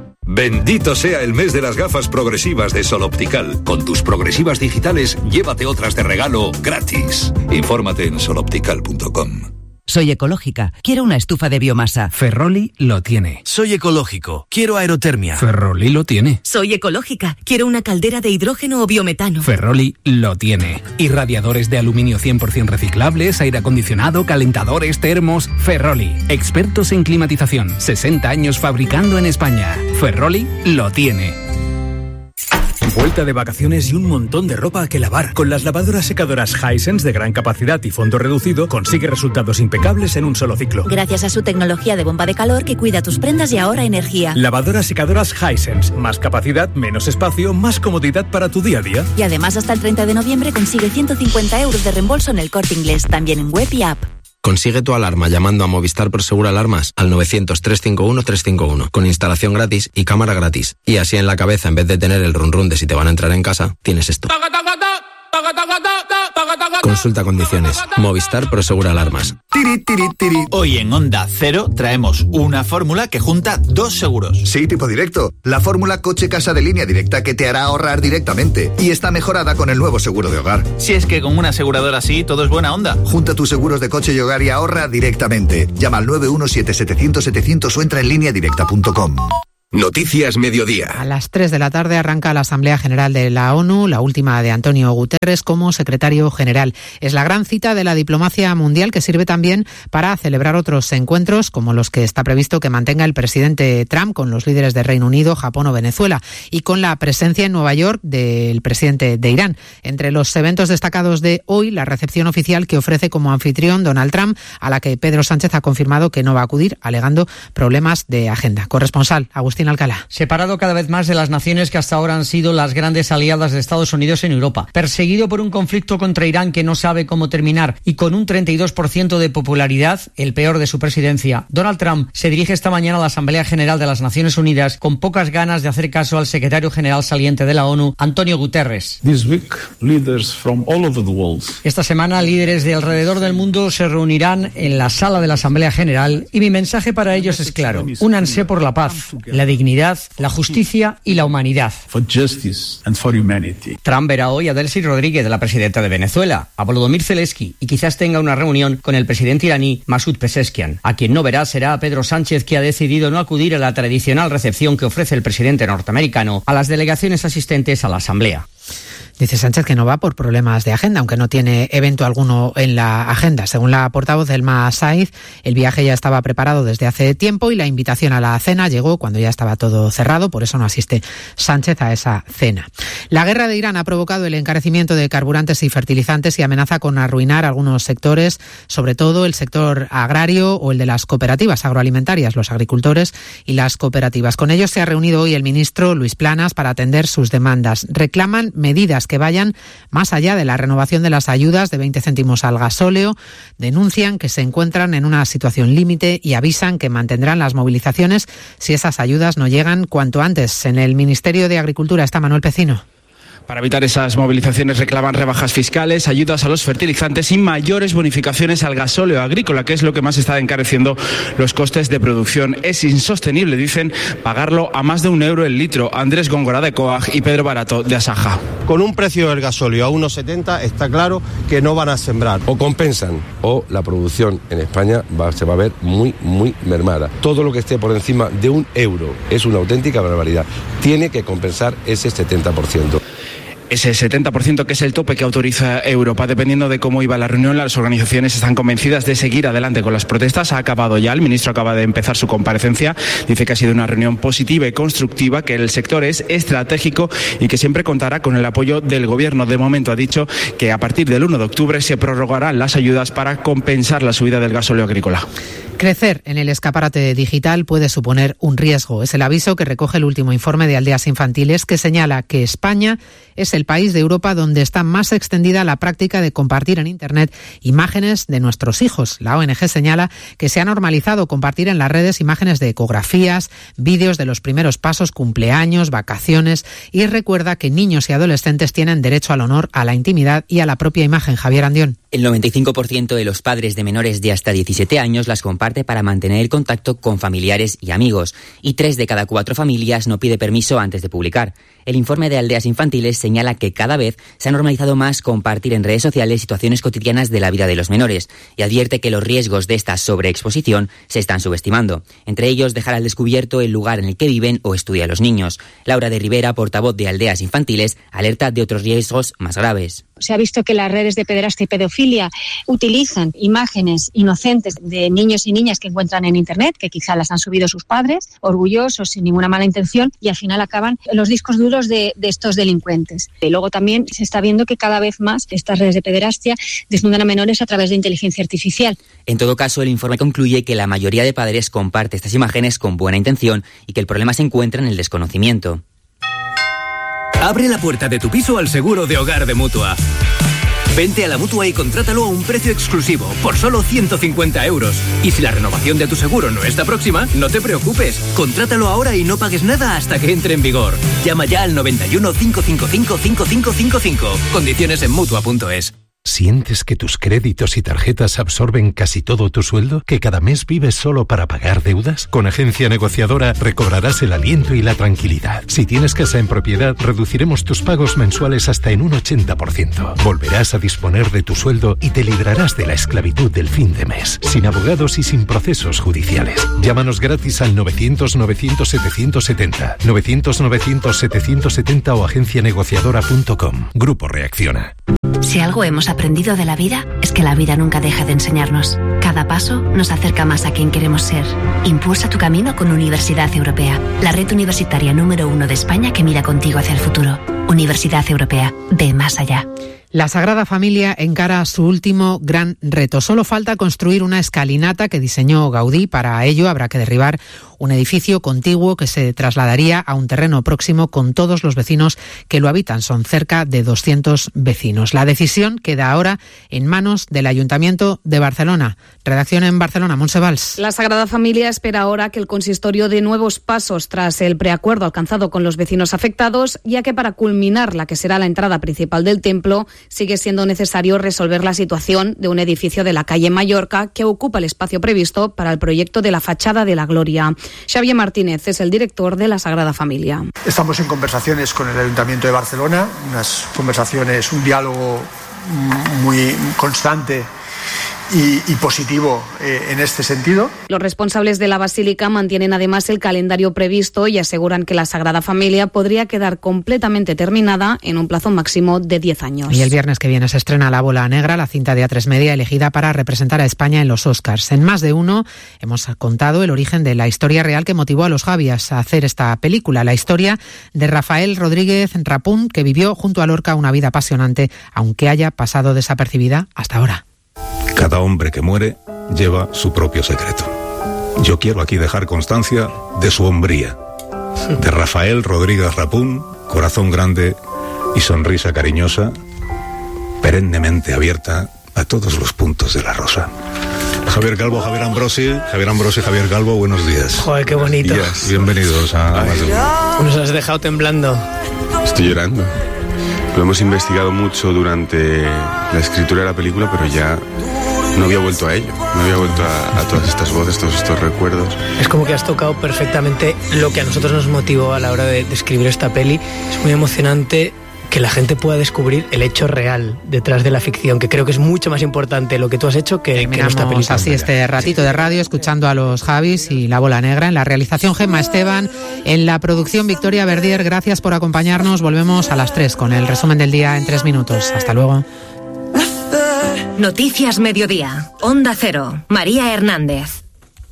Bendito sea el mes de las gafas progresivas de Sol Optical. Con tus progresivas digitales, llévate otras de regalo gratis. Infórmate en sol optical punto com. Soy ecológica. Quiero una estufa de biomasa. Ferroli lo tiene. Soy ecológico. Quiero aerotermia. Ferroli lo tiene. Soy ecológica. Quiero una caldera de hidrógeno o biometano. Ferroli lo tiene. Irradiadores de aluminio cien por ciento reciclables, aire acondicionado, calentadores, termos. Ferroli. Expertos en climatización. sesenta años fabricando en España. Ferroli lo tiene. Vuelta de vacaciones y un montón de ropa que lavar. Con las lavadoras secadoras Hisense de gran capacidad y fondo reducido, consigue resultados impecables en un solo ciclo. Gracias a su tecnología de bomba de calor que cuida tus prendas y ahorra energía. Lavadoras secadoras Hisense. Más capacidad, menos espacio, más comodidad para tu día a día. Y además hasta el treinta de noviembre consigue ciento cincuenta euros de reembolso en el Corte Inglés, también en web y app. Consigue tu alarma llamando a Movistar Prosegur Alarmas al novecientos, trescientos cincuenta y uno, trescientos cincuenta y uno, con instalación gratis y cámara gratis. Y así en la cabeza, en vez de tener el run run de si te van a entrar en casa, tienes esto. Consulta condiciones. Movistar Prosegur Alarmas. Tiri, tiri, tiri. Hoy en Onda Cero traemos una fórmula que junta dos seguros. Sí, tipo directo. La fórmula coche-casa de Línea Directa, que te hará ahorrar directamente. Y está mejorada con el nuevo seguro de hogar. Si es que con una aseguradora así todo es buena onda. Junta tus seguros de coche y hogar y ahorra directamente. Llama al nueve uno siete, setecientos, setecientos o entra en línea directa punto com. Noticias Mediodía. A las tres de la tarde arranca la Asamblea General de la ONU, la última de Antonio Guterres como secretario general. Es la gran cita de la diplomacia mundial que sirve también para celebrar otros encuentros como los que está previsto que mantenga el presidente Trump con los líderes de Reino Unido, Japón o Venezuela, y con la presencia en Nueva York del presidente de Irán. Entre los eventos destacados de hoy, la recepción oficial que ofrece como anfitrión Donald Trump, a la que Pedro Sánchez ha confirmado que no va a acudir, alegando problemas de agenda. Corresponsal Agustín Alcalá. Separado cada vez más de las naciones que hasta ahora han sido las grandes aliadas de Estados Unidos en Europa, perseguido por un conflicto contra Irán que no sabe cómo terminar y con un treinta y dos por ciento de popularidad, el peor de su presidencia, Donald Trump se dirige esta mañana a la Asamblea General de las Naciones Unidas con pocas ganas de hacer caso al secretario general saliente de la ONU, Antonio Guterres. This week, leaders from all over the world. Esta semana, líderes de alrededor del mundo se reunirán en la sala de la Asamblea General y mi mensaje para ellos es claro: únanse por la paz, la dignidad, la justicia y la humanidad. For justice and for humanity. Trump verá hoy a Delcy Rodríguez, la presidenta de Venezuela, a Volodymyr Zelensky y quizás tenga una reunión con el presidente iraní Masoud Pezeshkian. A quien no verá será a Pedro Sánchez, que ha decidido no acudir a la tradicional recepción que ofrece el presidente norteamericano a las delegaciones asistentes a la Asamblea. Dice Sánchez que no va por problemas de agenda, aunque no tiene evento alguno en la agenda. Según la portavoz Elma Saiz, el viaje ya estaba preparado desde hace tiempo y la invitación a la cena llegó cuando ya estaba todo cerrado, por eso no asiste Sánchez a esa cena. La guerra de Irán ha provocado el encarecimiento de carburantes y fertilizantes y amenaza con arruinar algunos sectores, sobre todo el sector agrario o el de las cooperativas agroalimentarias, los agricultores y las cooperativas. Con ellos se ha reunido hoy el ministro Luis Planas para atender sus demandas. Reclaman medidas medidas que vayan más allá de la renovación de las ayudas de veinte céntimos al gasóleo. Denuncian que se encuentran en una situación límite y avisan que mantendrán las movilizaciones si esas ayudas no llegan cuanto antes. En el Ministerio de Agricultura está Manuel Pecino. Para evitar esas movilizaciones reclaman rebajas fiscales, ayudas a los fertilizantes y mayores bonificaciones al gasóleo agrícola, que es lo que más está encareciendo los costes de producción. Es insostenible, dicen, pagarlo a más de un euro el litro. Andrés Góngora de Coag y Pedro Barato de Asaja. Con un precio del gasóleo a uno setenta está claro que no van a sembrar. O compensan o la producción en España va, se va a ver muy, muy mermada. Todo lo que esté por encima de un euro es una auténtica barbaridad. Tiene que compensar ese setenta por ciento. Ese setenta por ciento que es el tope que autoriza Europa. Dependiendo de cómo iba la reunión, las organizaciones están convencidas de seguir adelante con las protestas. Ha acabado ya, el ministro acaba de empezar su comparecencia. Dice que ha sido una reunión positiva y constructiva, que el sector es estratégico y que siempre contará con el apoyo del gobierno. De momento ha dicho que a partir del uno de octubre se prorrogarán las ayudas para compensar la subida del gasóleo agrícola. Crecer en el escaparate digital puede suponer un riesgo. Es el aviso que recoge el último informe de Aldeas Infantiles, que señala que España es el país de Europa donde está más extendida la práctica de compartir en Internet imágenes de nuestros hijos. La O N G señala que se ha normalizado compartir en las redes imágenes de ecografías, vídeos de los primeros pasos, cumpleaños, vacaciones, y recuerda que niños y adolescentes tienen derecho al honor, a la intimidad y a la propia imagen. Javier Andión. El noventa y cinco por ciento de los padres de menores de hasta diecisiete años las comparte para mantener el contacto con familiares y amigos, y tres de cada cuatro familias no pide permiso antes de publicar. El informe de Aldeas Infantiles señala que cada vez se ha normalizado más compartir en redes sociales situaciones cotidianas de la vida de los menores, y advierte que los riesgos de esta sobreexposición se están subestimando. Entre ellos, dejar al descubierto el lugar en el que viven o estudian los niños. Laura de Rivera, portavoz de Aldeas Infantiles, alerta de otros riesgos más graves. Se ha visto que las redes de pederastia y pedofilia utilizan imágenes inocentes de niños y niñas que encuentran en Internet, que quizá las han subido sus padres, orgullosos, sin ninguna mala intención, y al final acaban en los discos duros de, de estos delincuentes. Y luego también se está viendo que cada vez más estas redes de pederastia desnudan a menores a través de inteligencia artificial. En todo caso, el informe concluye que la mayoría de padres comparte estas imágenes con buena intención y que el problema se encuentra en el desconocimiento. Abre la puerta de tu piso al seguro de hogar de Mutua. Vente a la Mutua y contrátalo a un precio exclusivo, por solo ciento cincuenta euros. Y si la renovación de tu seguro no está próxima, no te preocupes. Contrátalo ahora y no pagues nada hasta que entre en vigor. Llama ya al noventa y uno, cinco cinco cinco, cinco cinco cinco cinco. Condiciones en Mutua punto es. ¿Sientes que tus créditos y tarjetas absorben casi todo tu sueldo? ¿Que cada mes vives solo para pagar deudas? Con Agencia Negociadora recobrarás el aliento y la tranquilidad. Si tienes casa en propiedad, reduciremos tus pagos mensuales hasta en un ochenta por ciento. Volverás a disponer de tu sueldo y te librarás de la esclavitud del fin de mes, sin abogados y sin procesos judiciales. Llámanos gratis al novecientos, novecientos, setecientos setenta, novecientos, novecientos, setecientos setenta o agencia negociadora punto com. Grupo Reacciona. Si algo hemos aprendido de la vida, es que la vida nunca deja de enseñarnos. Cada paso nos acerca más a quien queremos ser. Impulsa tu camino con Universidad Europea, la red universitaria número uno de España que mira contigo hacia el futuro. Universidad Europea, ve más allá. La Sagrada Familia encara su último gran reto. Solo falta construir una escalinata que diseñó Gaudí. Para ello habrá que derribar un edificio contiguo que se trasladaría a un terreno próximo con todos los vecinos que lo habitan. Son cerca de doscientos vecinos. La decisión queda ahora en manos del Ayuntamiento de Barcelona. Redacción en Barcelona, Montse Valls. La Sagrada Familia espera ahora que el consistorio dé nuevos pasos tras el preacuerdo alcanzado con los vecinos afectados, ya que para culminar la que será la entrada principal del templo, sigue siendo necesario resolver la situación de un edificio de la calle Mallorca que ocupa el espacio previsto para el proyecto de la fachada de la Gloria. Xavier Martínez es el director de la Sagrada Familia. Estamos en conversaciones con el Ayuntamiento de Barcelona, unas conversaciones, un diálogo muy constante Y, y positivo eh, en este sentido. Los responsables de la Basílica mantienen además el calendario previsto y aseguran que la Sagrada Familia podría quedar completamente terminada en un plazo máximo de diez años. Y el viernes que viene se estrena La Bola Negra, la cinta de A tres Media elegida para representar a España en los Oscars. En Más de Uno hemos contado el origen de la historia real que motivó a los Javias a hacer esta película, la historia de Rafael Rodríguez Rapún, que vivió junto a Lorca una vida apasionante, aunque haya pasado desapercibida hasta ahora. Cada hombre que muere lleva su propio secreto. Yo quiero aquí dejar constancia de su hombría. De Rafael Rodríguez Rapún, corazón grande, y sonrisa cariñosa, perennemente abierta a todos los puntos de la rosa. Javier Calvo, Javier Ambrosi, Javier Ambrosi, Javier Calvo, buenos días. Joder, qué bonito. Yes, bienvenidos a Más de Uno. Nos has dejado temblando. Estoy llorando. Lo hemos investigado mucho durante la escritura de la película, pero ya no había vuelto a ello. No había vuelto a, a todas estas voces, todos estos recuerdos. Es como que has tocado perfectamente lo que a nosotros nos motivó a la hora de, de escribir esta peli. Es muy emocionante que la gente pueda descubrir el hecho real detrás de la ficción, que creo que es mucho más importante lo que tú has hecho que, que nuestra película. Así este ratito de radio escuchando a los Javis y La Bola Negra. En la realización Gemma Esteban, en la producción Victoria Verdier. Gracias por acompañarnos. Volvemos a las tres con el resumen del día en tres minutos. Hasta luego. Noticias Mediodía. Onda Cero. María Hernández.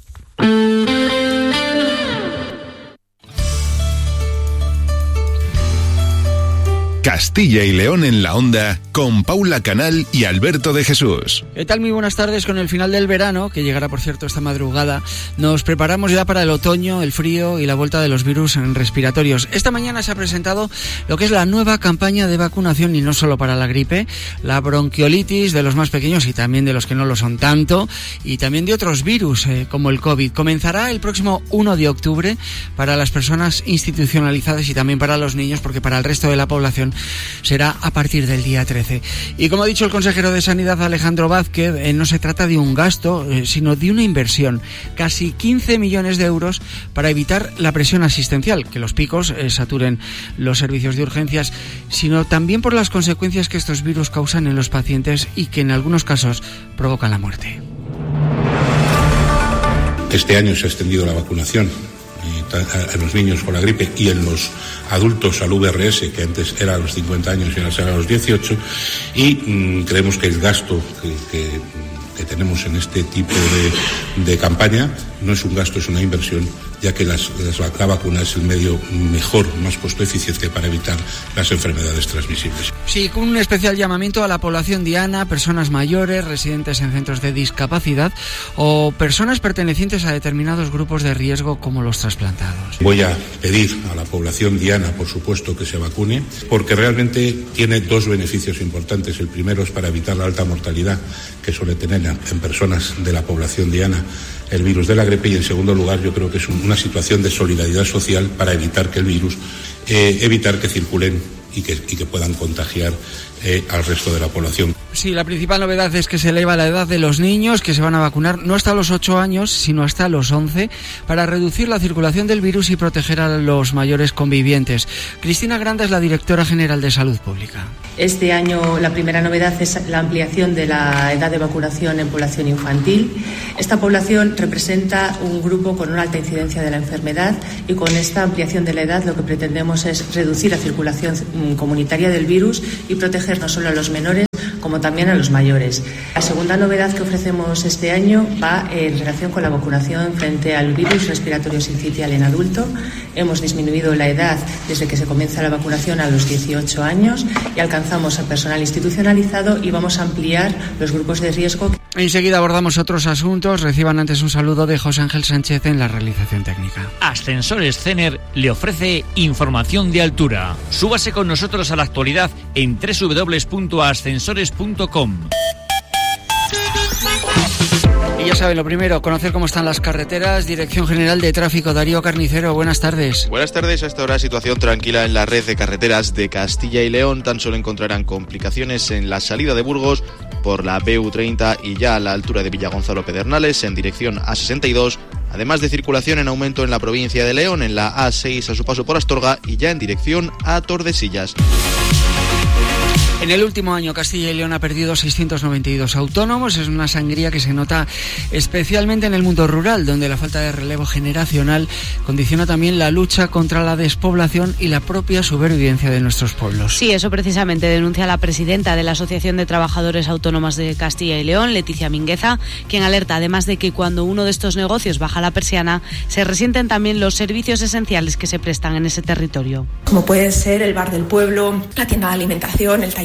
Castilla y León en la Onda, con Paula Canal y Alberto de Jesús. ¿Qué tal? Muy buenas tardes. Con el final del verano, que llegará por cierto esta madrugada, nos preparamos ya para el otoño, el frío y la vuelta de los virus respiratorios. Esta mañana se ha presentado lo que es la nueva campaña de vacunación, y no solo para la gripe, la bronquiolitis de los más pequeños y también de los que no lo son tanto, y también de otros virus eh, como el COVID. Comenzará el próximo uno de octubre para las personas institucionalizadas y también para los niños, porque para el resto de la población será a partir del día trece. Y como ha dicho el consejero de Sanidad, Alejandro Vázquez, eh, no se trata de un gasto, eh, sino de una inversión. Casi quince millones de euros para evitar la presión asistencial, que los picos eh, saturen los servicios de urgencias, sino también por las consecuencias que estos virus causan en los pacientes y que en algunos casos provocan la muerte. Este año se ha extendido la vacunación a los niños con la gripe y en los adultos al V R S, que antes era a los cincuenta años y ahora será a los dieciocho, y mmm, creemos que el gasto que, que, que tenemos en este tipo de, de campaña no es un gasto, es una inversión, ya que las, las, la vacuna es el medio mejor, más costo eficiente para evitar las enfermedades transmisibles. Sí, con un especial llamamiento a la población diana, personas mayores, residentes en centros de discapacidad o personas pertenecientes a determinados grupos de riesgo como los trasplantados. Voy a pedir a la población diana, por supuesto, que se vacune, porque realmente tiene dos beneficios importantes. El primero es para evitar la alta mortalidad que suele tener en personas de la población diana el virus de la gripe, y en segundo lugar yo creo que es una situación de solidaridad social para evitar que el virus, eh, evitar que circulen y que, y que puedan contagiar eh, al resto de la población. Sí, la principal novedad es que se eleva la edad de los niños que se van a vacunar no hasta los ocho años, sino hasta los once, para reducir la circulación del virus y proteger a los mayores convivientes. Cristina Granda es la directora general de Salud Pública. Este año la primera novedad es la ampliación de la edad de vacunación en población infantil. Esta población representa un grupo con una alta incidencia de la enfermedad, y con esta ampliación de la edad lo que pretendemos es reducir la circulación comunitaria del virus y proteger no solo a los menores como también a los mayores. La segunda novedad que ofrecemos este año va en relación con la vacunación frente al virus respiratorio sincitial en adulto. Hemos disminuido la edad desde que se comienza la vacunación a los dieciocho años y alcanzamos al personal institucionalizado, y vamos a ampliar los grupos de riesgo. Enseguida abordamos otros asuntos. Reciban antes un saludo de José Ángel Sánchez en la realización técnica. Ascensores Cener le ofrece información de altura. Súbase con nosotros a la actualidad en doble u doble u doble u punto ascensores punto com. Y ya saben, lo primero, conocer cómo están las carreteras. Dirección General de Tráfico, Darío Carnicero, buenas tardes. Buenas tardes. A esta hora situación tranquila en la red de carreteras de Castilla y León. Tan solo encontrarán complicaciones en la salida de Burgos por la B U treinta y ya a la altura de Villagonzalo Pedernales en dirección A sesenta y dos. Además de circulación en aumento en la provincia de León, en la A seis a su paso por Astorga y ya en dirección a Tordesillas. En el último año Castilla y León ha perdido seiscientos noventa y dos autónomos. Es una sangría que se nota especialmente en el mundo rural, donde la falta de relevo generacional condiciona también la lucha contra la despoblación y la propia supervivencia de nuestros pueblos. Sí, eso precisamente denuncia la presidenta de la Asociación de Trabajadores Autónomos de Castilla y León, Leticia Mingueza, quien alerta además de que cuando uno de estos negocios baja la persiana, se resienten también los servicios esenciales que se prestan en ese territorio. Como puede ser el bar del pueblo, la tienda de alimentación, el taller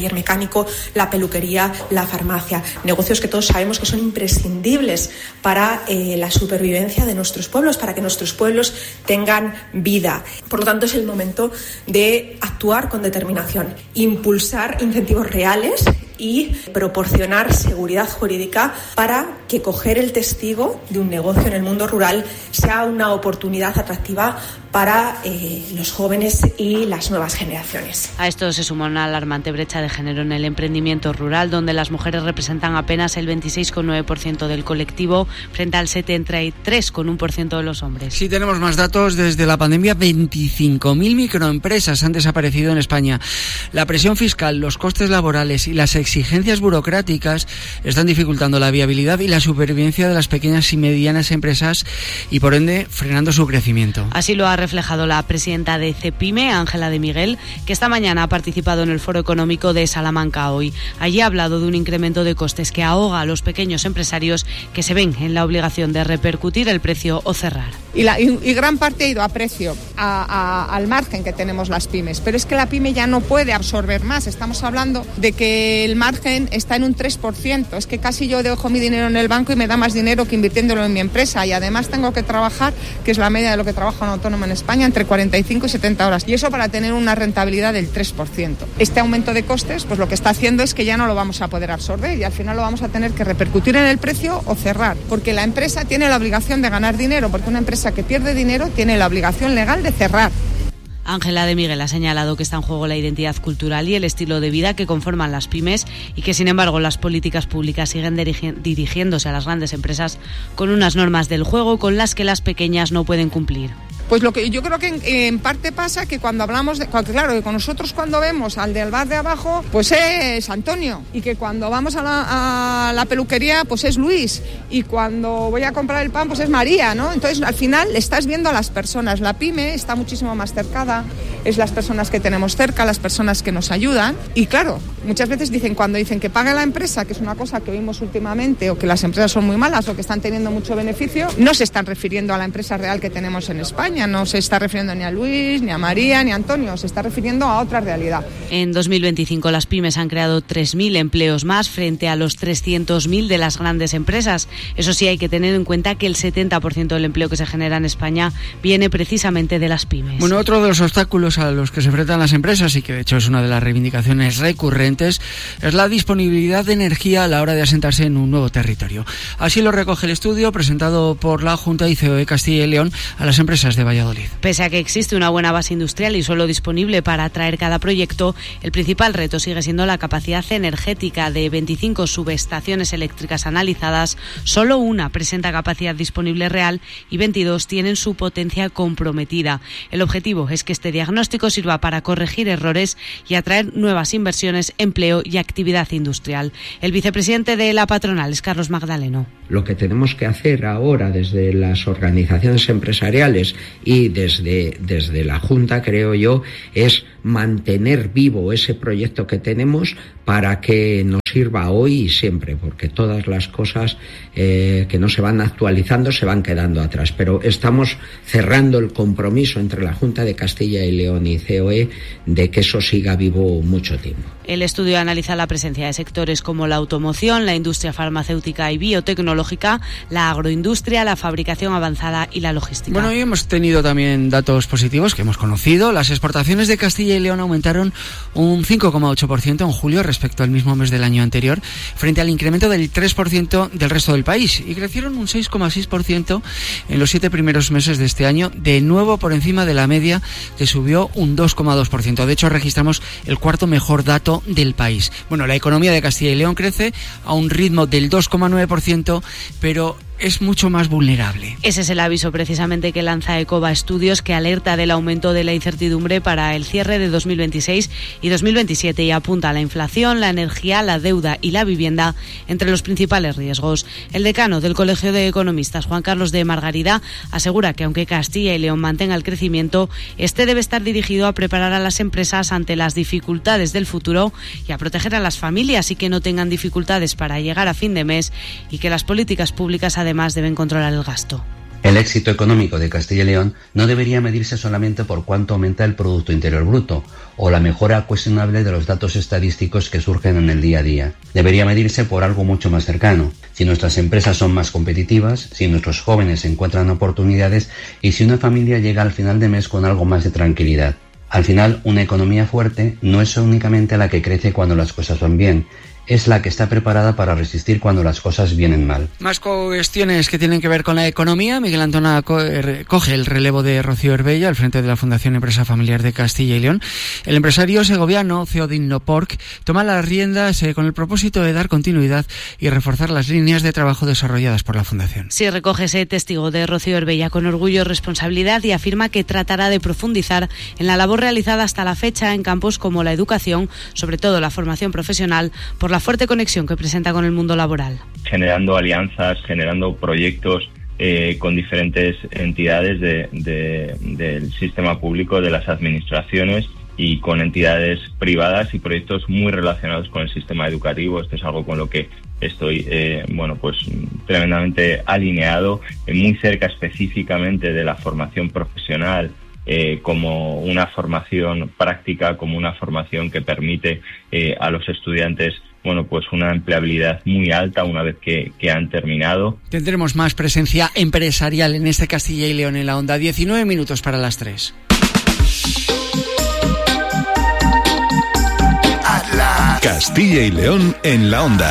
taller mecánico, la peluquería, la farmacia, negocios que todos sabemos que son imprescindibles para eh, la supervivencia de nuestros pueblos, para que nuestros pueblos tengan vida. Por lo tanto, es el momento de actuar con determinación, impulsar incentivos reales y proporcionar seguridad jurídica para que coger el testigo de un negocio en el mundo rural sea una oportunidad atractiva para eh, los jóvenes y las nuevas generaciones. A esto se suma una alarmante brecha de género en el emprendimiento rural, donde las mujeres representan apenas el veintiséis coma nueve por ciento del colectivo frente al setenta y tres coma uno por ciento de los hombres. Sí, tenemos más datos. Desde la pandemia, veinticinco mil microempresas han desaparecido en España. La presión fiscal, los costes laborales y las exigencias burocráticas están dificultando la viabilidad y la supervivencia de las pequeñas y medianas empresas y, por ende, frenando su crecimiento. Así lo ha reflejado la presidenta de CEPIME, Ángela de Miguel, que esta mañana ha participado en el Foro Económico de Salamanca hoy. Allí ha hablado de un incremento de costes que ahoga a los pequeños empresarios que se ven en la obligación de repercutir el precio o cerrar. Y, la, y, y gran parte ha ido a precio, a, a, al margen que tenemos las pymes. Pero es que la pyme ya no puede absorber más. Estamos hablando de que el margen está en un tres por ciento. Es que casi yo dejo mi dinero en el banco y me da más dinero que invirtiéndolo en mi empresa. Y además tengo que trabajar, que es la media de lo que trabaja un autónomo en España, entre cuarenta y cinco y setenta horas. Y eso para tener una rentabilidad del tres por ciento. Este aumento de costes, pues lo que está haciendo es que ya no lo vamos a poder absorber y al final lo vamos a tener que repercutir en el precio o cerrar. Porque la empresa tiene la obligación de ganar dinero, porque una empresa que pierde dinero tiene la obligación legal de cerrar. Ángela de Miguel ha señalado que está en juego la identidad cultural y el estilo de vida que conforman las pymes y que, sin embargo, las políticas públicas siguen dirigi- dirigiéndose a las grandes empresas con unas normas del juego con las que las pequeñas no pueden cumplir. Pues lo que yo creo que en, en parte pasa que cuando hablamos, de, claro, que con nosotros cuando vemos al del bar de abajo, pues es Antonio, y que cuando vamos a la, a la peluquería, pues es Luis, y cuando voy a comprar el pan, pues es María, ¿no? Entonces, al final, estás viendo a las personas. La pyme está muchísimo más cercada, es las personas que tenemos cerca, las personas que nos ayudan, y claro, muchas veces dicen, cuando dicen que pague la empresa, que es una cosa que oímos últimamente, o que las empresas son muy malas, o que están teniendo mucho beneficio, no se están refiriendo a la empresa real que tenemos en España. No se está refiriendo ni a Luis, ni a María, ni a Antonio, se está refiriendo a otra realidad. En dos mil veinticinco las pymes han creado tres mil empleos más frente a los trescientos mil de las grandes empresas. Eso sí, hay que tener en cuenta que el setenta por ciento del empleo que se genera en España viene precisamente de las pymes. Bueno, otro de los obstáculos a los que se enfrentan las empresas, y que de hecho es una de las reivindicaciones recurrentes, es la disponibilidad de energía a la hora de asentarse en un nuevo territorio. Así lo recoge el estudio presentado por la Junta y C O E Castilla y León a las empresas de Valladolid. Pese a que existe una buena base industrial y suelo disponible para atraer cada proyecto, el principal reto sigue siendo la capacidad energética. De veinticinco subestaciones eléctricas analizadas, solo una presenta capacidad disponible real y veintidós tienen su potencia comprometida. El objetivo es que este diagnóstico sirva para corregir errores y atraer nuevas inversiones, empleo y actividad industrial. El vicepresidente de la patronal es Carlos Magdaleno. Lo que tenemos que hacer ahora desde las organizaciones empresariales y desde, desde la Junta, creo yo, es mantener vivo ese proyecto que tenemos para que nos sirva hoy y siempre, porque todas las cosas eh, que no se van actualizando se van quedando atrás. Pero estamos cerrando el compromiso entre la Junta de Castilla y León y C O E de que eso siga vivo mucho tiempo. El estudio analiza la presencia de sectores como la automoción, la industria farmacéutica y biotecnológica, la agroindustria, la fabricación avanzada y la logística. Bueno, y hemos tenido también datos positivos que hemos conocido. Las exportaciones de Castilla y León aumentaron un cinco coma ocho por ciento en julio respecto al mismo mes del año anterior, frente al incremento del tres por ciento del resto del país, y crecieron un seis coma seis por ciento en los siete primeros meses de este año, de nuevo por encima de la media, que subió un dos coma dos por ciento. De hecho, registramos el cuarto mejor dato del país. Bueno, la economía de Castilla y León crece a un ritmo del dos coma nueve por ciento, pero es mucho más vulnerable. Ese es el aviso precisamente que lanza Ecova Estudios, que alerta del aumento de la incertidumbre para el cierre de dos mil veintiséis y dos mil veintisiete y apunta a la inflación, la energía, la deuda y la vivienda entre los principales riesgos. El decano del Colegio de Economistas, Juan Carlos de Margarida, asegura que aunque Castilla y León mantenga el crecimiento, este debe estar dirigido a preparar a las empresas ante las dificultades del futuro y a proteger a las familias y que no tengan dificultades para llegar a fin de mes, y que las políticas públicas además deben controlar el gasto. El éxito económico de Castilla y León no debería medirse solamente por cuánto aumenta el Producto Interior Bruto o la mejora cuestionable de los datos estadísticos que surgen en el día a día. Debería medirse por algo mucho más cercano: si nuestras empresas son más competitivas, si nuestros jóvenes encuentran oportunidades y si una familia llega al final de mes con algo más de tranquilidad. Al final, una economía fuerte no es únicamente la que crece cuando las cosas van bien, es la que está preparada para resistir cuando las cosas vienen mal. Más cuestiones que tienen que ver con la economía. Miguel Antona co- coge el relevo de Rocío Herbella al frente de la Fundación Empresa Familiar de Castilla y León. El empresario segoviano Theodin Loporc toma las riendas eh, con el propósito de dar continuidad y reforzar las líneas de trabajo desarrolladas por la Fundación. Sí, recoge ese testigo de Rocío Herbella con orgullo y responsabilidad y afirma que tratará de profundizar en la labor realizada hasta la fecha en campos como la educación, sobre todo la formación profesional, por la fuerte conexión que presenta con el mundo laboral. Generando alianzas, generando proyectos eh, con diferentes entidades de, de, del sistema público, de las administraciones, y con entidades privadas y proyectos muy relacionados con el sistema educativo. Esto es algo con lo que estoy eh, bueno pues tremendamente alineado, eh, muy cerca específicamente de la formación profesional, Eh, como una formación práctica, como una formación que permite eh, a los estudiantes, bueno, pues una empleabilidad muy alta una vez que, que han terminado. Tendremos más presencia empresarial en este Castilla y León en la Onda. diecinueve minutos para las tres. Castilla y León en la Onda.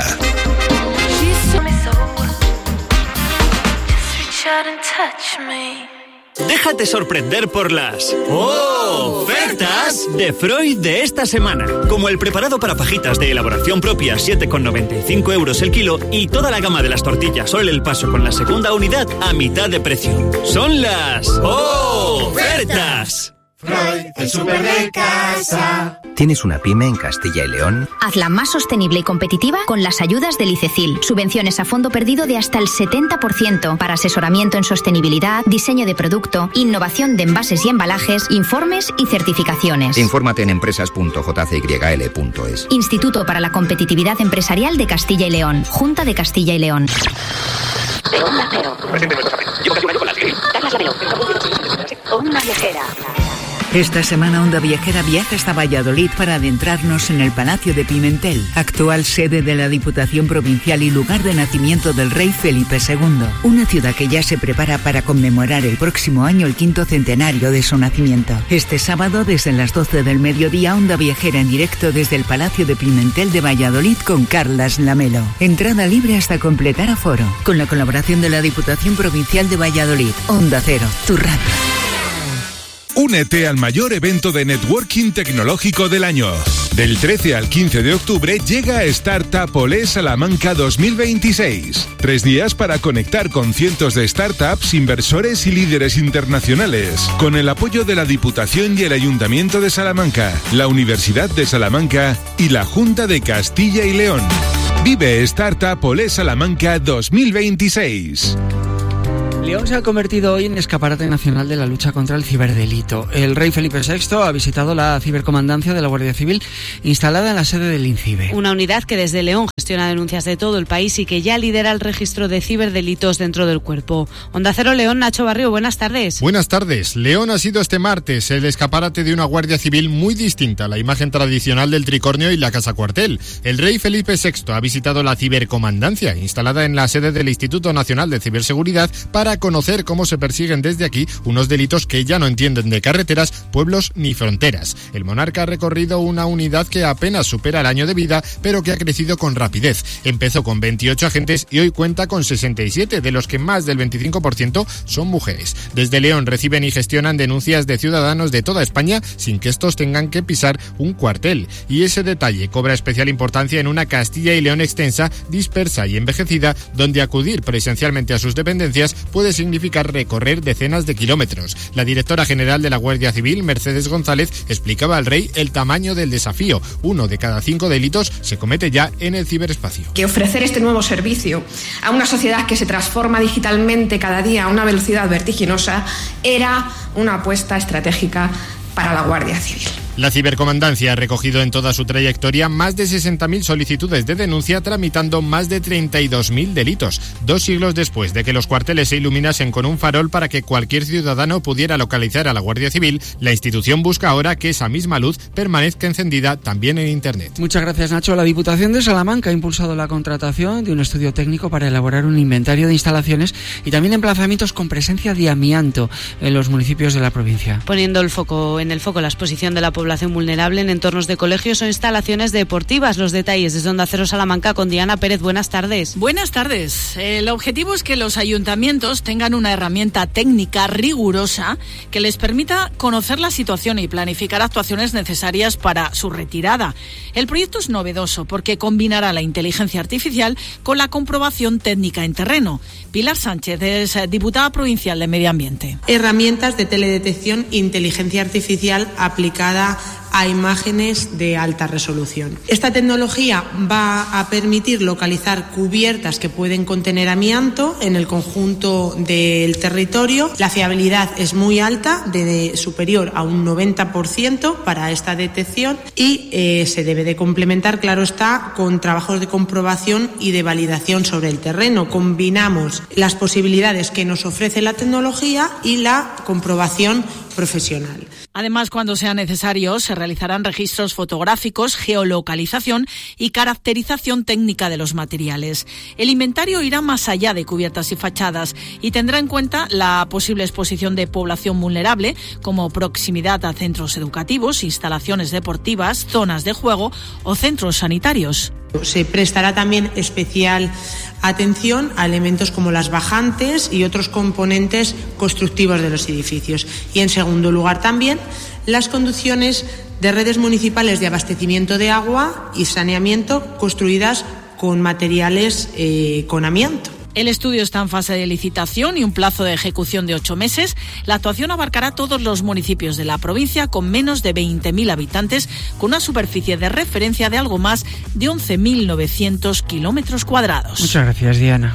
Déjate sorprender por las ofertas de Freud de esta semana. Como el preparado para fajitas de elaboración propia, siete con noventa y cinco euros el kilo, y toda la gama de las tortillas Sol El Paso con la segunda unidad a mitad de precio. Son las ofertas. Freud, el súper de casa. ¿Tienes una pyme en Castilla y León? Hazla más sostenible y competitiva con las ayudas del ICECIL. Subvenciones a fondo perdido de hasta el setenta por ciento para asesoramiento en sostenibilidad, diseño de producto, innovación de envases y embalajes, informes y certificaciones. Infórmate en empresas punto j c y l punto es. Instituto para la Competitividad Empresarial de Castilla y León. Junta de Castilla y León. Onda Cero. Onda Viajera. Esta semana Onda Viajera viaja hasta Valladolid para adentrarnos en el Palacio de Pimentel, actual sede de la Diputación Provincial y lugar de nacimiento del rey Felipe segundo. Una ciudad que ya se prepara para conmemorar el próximo año el quinto centenario de su nacimiento. Este sábado, desde las doce del mediodía, Onda Viajera en directo desde el Palacio de Pimentel de Valladolid con Carlas Lamelo. Entrada libre hasta completar aforo. Con la colaboración de la Diputación Provincial de Valladolid. Onda Cero, tu radio. Únete al mayor evento de networking tecnológico del año. Del trece al quince de octubre llega Startup Olé Salamanca dos mil veintiséis. Tres días para conectar con cientos de startups, inversores y líderes internacionales. Con el apoyo de la Diputación y el Ayuntamiento de Salamanca, la Universidad de Salamanca y la Junta de Castilla y León. Vive Startup Olé Salamanca dos mil veintiséis. León se ha convertido hoy en escaparate nacional de la lucha contra el ciberdelito. El rey Felipe sexto ha visitado la cibercomandancia de la Guardia Civil instalada en la sede del INCIBE. Una unidad que desde León gestiona denuncias de todo el país y que ya lidera el registro de ciberdelitos dentro del cuerpo. Onda Cero León, Nacho Barrio, buenas tardes. Buenas tardes. León ha sido este martes el escaparate de una Guardia Civil muy distinta a la imagen tradicional del tricornio y la casa cuartel. El rey Felipe sexto ha visitado la cibercomandancia instalada en la sede del Instituto Nacional de Ciberseguridad para conocer cómo se persiguen desde aquí unos delitos que ya no entienden de carreteras, pueblos ni fronteras. El monarca ha recorrido una unidad que apenas supera el año de vida, pero que ha crecido con rapidez. Empezó con veintiocho agentes y hoy cuenta con sesenta y siete, de los que más del veinticinco por ciento son mujeres. Desde León reciben y gestionan denuncias de ciudadanos de toda España sin que estos tengan que pisar un cuartel. Y ese detalle cobra especial importancia en una Castilla y León extensa, dispersa y envejecida, donde acudir presencialmente a sus dependencias puede significar recorrer decenas de kilómetros. La directora general de la Guardia Civil, Mercedes González, explicaba al rey el tamaño del desafío. Uno de cada cinco delitos se comete ya en el ciberespacio. Que ofrecer este nuevo servicio a una sociedad que se transforma digitalmente cada día a una velocidad vertiginosa era una apuesta estratégica para la Guardia Civil. La cibercomandancia ha recogido en toda su trayectoria más de sesenta mil solicitudes de denuncia, tramitando más de treinta y dos mil delitos, dos siglos después de que los cuarteles se iluminasen con un farol para que cualquier ciudadano pudiera localizar a la Guardia Civil. La institución busca ahora que esa misma luz permanezca encendida también en Internet. Muchas gracias, Nacho. La Diputación de Salamanca ha impulsado la contratación de un estudio técnico para elaborar un inventario de instalaciones y también emplazamientos con presencia de amianto en los municipios de la provincia. Poniendo el foco en el foco la exposición de la población vulnerable en entornos de colegios o instalaciones deportivas. Los detalles desde Onda Cero Salamanca con Diana Pérez. Buenas tardes. Buenas tardes. El objetivo es que los ayuntamientos tengan una herramienta técnica rigurosa que les permita conocer la situación y planificar actuaciones necesarias para su retirada. El proyecto es novedoso porque combinará la inteligencia artificial con la comprobación técnica en terreno. Pilar Sánchez es diputada provincial de Medio Ambiente. Herramientas de teledetección e inteligencia artificial aplicada a imágenes de alta resolución. Esta tecnología va a permitir localizar cubiertas que pueden contener amianto en el conjunto del territorio. La fiabilidad es muy alta, de superior a un noventa por ciento para esta detección y eh, se debe de complementar, claro está, con trabajos de comprobación y de validación sobre el terreno. Combinamos las posibilidades que nos ofrece la tecnología y la comprobación profesional. Además, cuando sea necesario, se realizarán registros fotográficos, geolocalización y caracterización técnica de los materiales. El inventario irá más allá de cubiertas y fachadas y tendrá en cuenta la posible exposición de población vulnerable, como proximidad a centros educativos, instalaciones deportivas, zonas de juego o centros sanitarios. Se prestará también especial atención a elementos como las bajantes y otros componentes constructivos de los edificios. Y en segundo lugar también las conducciones de redes municipales de abastecimiento de agua y saneamiento construidas con materiales eh, con amianto. El estudio está en fase de licitación y un plazo de ejecución de ocho meses. La actuación abarcará todos los municipios de la provincia con menos de veinte mil habitantes, con una superficie de referencia de algo más de once mil novecientos kilómetros cuadrados. Muchas gracias, Diana.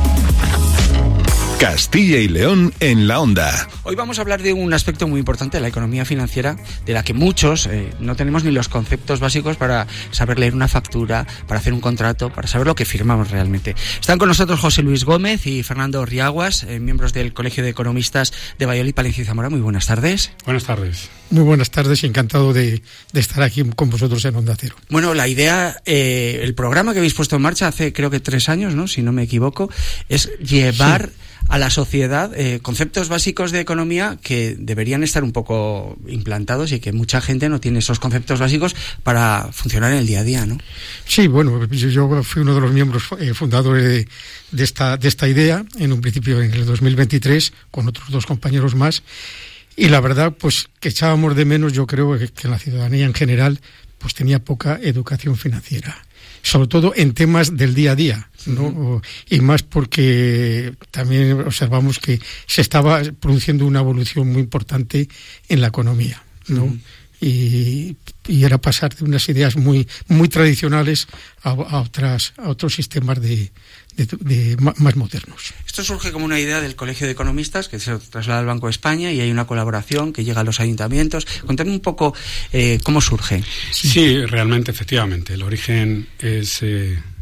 Castilla y León en la Onda. Hoy vamos a hablar de un aspecto muy importante de la economía financiera, de la que muchos eh, no tenemos ni los conceptos básicos para saber leer una factura, para hacer un contrato, para saber lo que firmamos realmente. Están con nosotros José Luis Gómez y Fernando Riaguas, eh, miembros del Colegio de Economistas de Valladolid, Palencia y Zamora. Muy buenas tardes. Buenas tardes. Muy buenas tardes y encantado de, de estar aquí con vosotros en Onda Cero. Bueno, la idea, eh, el programa que habéis puesto en marcha hace creo que tres años, ¿no? Si no me equivoco, es llevar... Sí. a la sociedad eh, conceptos básicos de economía que deberían estar un poco implantados y que mucha gente no tiene esos conceptos básicos para funcionar en el día a día, ¿no? Sí, bueno, yo, yo fui uno de los miembros eh, fundadores de, de esta de esta idea, en un principio en el dos mil veintitrés, con otros dos compañeros más, y la verdad, pues que echábamos de menos, yo creo que, que la ciudadanía en general pues tenía poca educación financiera, sobre todo en temas del día a día, ¿no? Uh-huh. Y más porque también observamos que se estaba produciendo una evolución muy importante en la economía, ¿no? Uh-huh. Y, y era pasar de unas ideas muy muy tradicionales a, a otras a otros sistemas de, de, de más modernos. Esto surge como una idea del Colegio de Economistas que se traslada al Banco de España y hay una colaboración que llega a los ayuntamientos. Contadme un poco eh, cómo surge. Sí. sí, realmente, efectivamente. El origen es eh,